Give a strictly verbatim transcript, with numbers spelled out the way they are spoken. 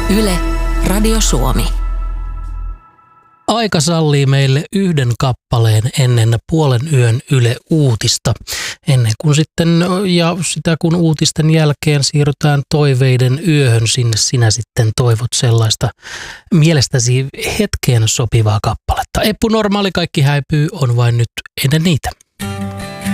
Yle, Radio Suomi. Aika sallii meille yhden kappaleen ennen puolen yön Yle Uutista. Ennen kuin sitten, ja sitä kun uutisten jälkeen siirrytään toiveiden yöhön, sinne sinä sitten toivot sellaista mielestäsi hetkeen sopivaa kappaletta. Eppu Normaali, kaikki häipyy, on vain nyt ennen niitä.